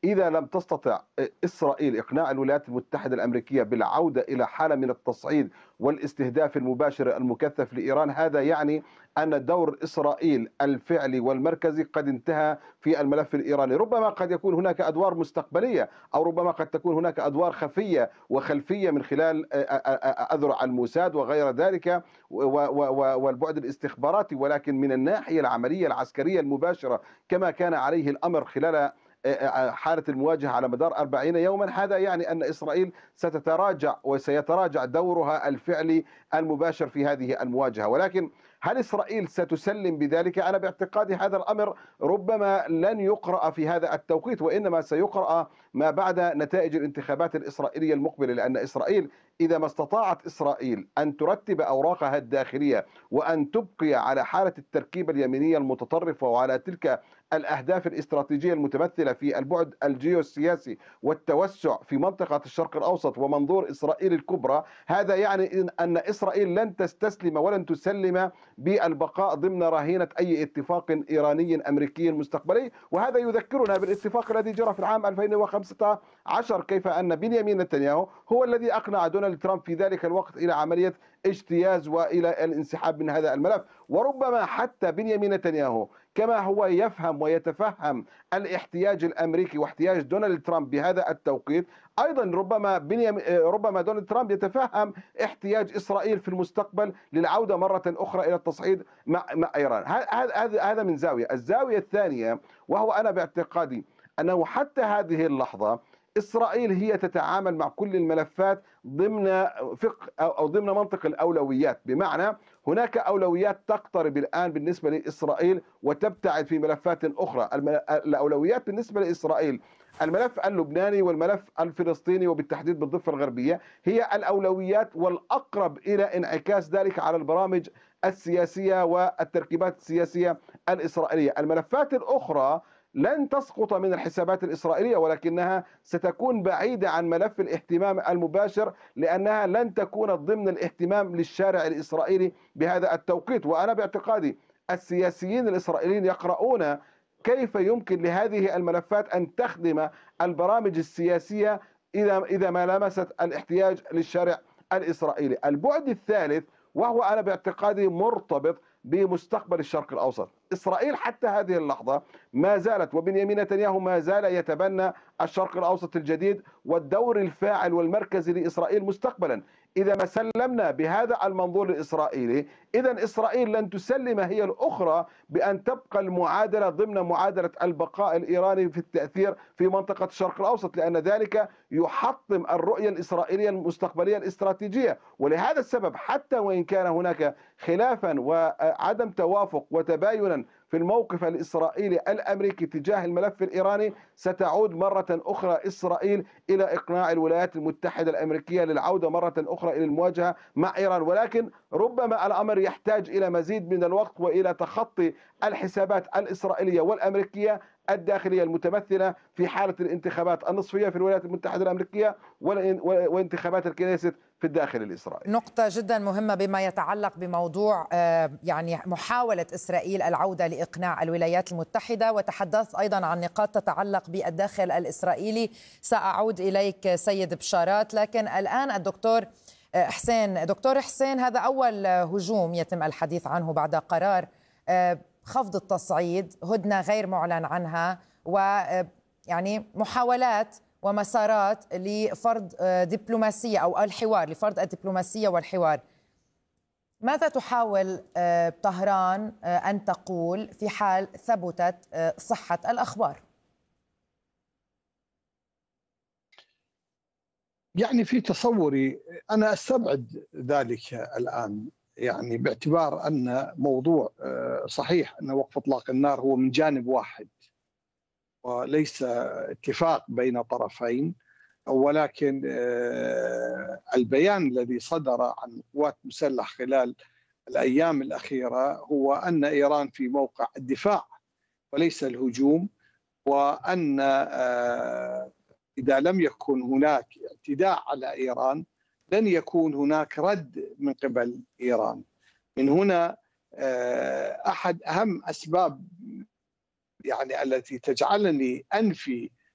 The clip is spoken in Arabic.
إذا لم تستطع إسرائيل إقناع الولايات المتحدة الأمريكية بالعودة إلى حالة من التصعيد والاستهداف المباشر المكثف لإيران، هذا يعني أن دور إسرائيل الفعلي والمركزي قد انتهى في الملف الإيراني. ربما قد يكون هناك أدوار مستقبلية، أو ربما قد تكون هناك أدوار خفية وخلفية من خلال أذرع الموساد وغير ذلك والبعد الاستخباراتي، ولكن من الناحية العملية العسكرية المباشرة كما كان عليه الأمر خلال حالة المواجهة على مدار 40 يوما، هذا يعني أن إسرائيل ستتراجع وسيتراجع دورها الفعلي المباشر في هذه المواجهة. ولكن هل إسرائيل ستسلم بذلك؟ أنا باعتقادي هذا الأمر ربما لن يقرأ في هذا التوقيت، وإنما سيقرأ ما بعد نتائج الانتخابات الإسرائيلية المقبلة، لأن إسرائيل إذا ما استطاعت إسرائيل أن ترتب أوراقها الداخلية وأن تبقي على حالة التركيبة اليمينية المتطرفة وعلى تلك الأهداف الاستراتيجية المتمثلة في البعد الجيوسياسي والتوسع في منطقة الشرق الأوسط ومنظور إسرائيل الكبرى، هذا يعني أن إسرائيل لن تستسلم ولن تسلم بالبقاء ضمن رهينة أي اتفاق إيراني أمريكي مستقبلي. وهذا يذكرنا بالاتفاق الذي جرى في العام 2015، كيف أن بنيامين نتنياهو هو الذي أقنع دونالد ترامب في ذلك الوقت إلى عملية اجتياز وإلى الانسحاب من هذا الملف. وربما حتى بنيامين نتنياهو كما هو يفهم ويتفهم الاحتياج الأمريكي واحتياج دونالد ترامب بهذا التوقيت، أيضا ربما دونالد ترامب يتفهم احتياج إسرائيل في المستقبل للعودة مرة أخرى إلى التصعيد مع إيران. هذا من زاوية. الزاوية الثانية، وهو أنا باعتقادي أنه حتى هذه اللحظة إسرائيل هي تتعامل مع كل الملفات ضمن فقه أو ضمن منطق الأولويات، بمعنى هناك أولويات تقترب الآن بالنسبة لإسرائيل وتبتعد في ملفات أخرى. الأولويات بالنسبة لإسرائيل الملف اللبناني والملف الفلسطيني وبالتحديد بالضفة الغربية هي الأولويات والأقرب إلى انعكاس ذلك على البرامج السياسية والتركيبات السياسية الإسرائيلية. الملفات الأخرى لن تسقط من الحسابات الإسرائيلية، ولكنها ستكون بعيدة عن ملف الاهتمام المباشر، لأنها لن تكون ضمن الاهتمام للشارع الإسرائيلي بهذا التوقيت. وأنا باعتقادي السياسيين الإسرائيليين يقرؤون كيف يمكن لهذه الملفات أن تخدم البرامج السياسية إذا ما لمست الاحتياج للشارع الإسرائيلي. البعد الثالث، وهو أنا باعتقادي مرتبط بمستقبل الشرق الأوسط. إسرائيل حتى هذه اللحظة ما زالت، وبنيامين نتنياهو ما زال يتبنى الشرق الأوسط الجديد والدور الفاعل والمركزي لإسرائيل مستقبلا. إذا ما سلمنا بهذا المنظور الإسرائيلي، إذا إسرائيل لن تسلم هي الأخرى بأن تبقى المعادلة ضمن معادلة البقاء الإيراني في التأثير في منطقة الشرق الأوسط، لأن ذلك يحطم الرؤية الإسرائيلية المستقبلية الاستراتيجية. ولهذا السبب حتى وإن كان هناك خلافا وعدم توافق وتباينا في الموقف الإسرائيلي الأمريكي تجاه الملف الإيراني، ستعود مرة أخرى إسرائيل إلى إقناع الولايات المتحدة الأمريكية للعودة مرة أخرى إلى المواجهة مع إيران. ولكن ربما الأمر يحتاج إلى مزيد من الوقت وإلى تخطي الحسابات الإسرائيلية والأمريكية الداخلية المتمثلة في حالة الانتخابات النصفية في الولايات المتحدة الأمريكية وانتخابات الكنيست في الداخل الإسرائيلي. نقطة جدا مهمة بما يتعلق بموضوع يعني محاولة إسرائيل العودة لإقناع الولايات المتحدة، وتحدثت أيضا عن نقاط تتعلق بالداخل الإسرائيلي. سأعود إليك سيد بشارات، لكن الآن الدكتور حسين. دكتور حسين، هذا أول هجوم يتم الحديث عنه بعد قرار خفض التصعيد، هدنة غير معلن عنها، ويعني محاولات ومسارات لفرض دبلوماسية أو الحوار، لفرض الدبلوماسية والحوار. ماذا تحاول طهران أن تقول في حال ثبتت صحة الأخبار؟ يعني في تصوري أنا أستبعد ذلك الآن، يعني باعتبار أن موضوع صحيح أن وقف إطلاق النار هو من جانب واحد وليس اتفاق بين طرفين، ولكن البيان الذي صدر عن القوات المسلحة خلال الأيام الأخيرة هو أن إيران في موقع الدفاع وليس الهجوم، وأن إذا لم يكن هناك اعتداء على إيران لن يكون هناك رد من قبل إيران. من هنا أحد أهم أسباب يعني التي تجعلني أنفي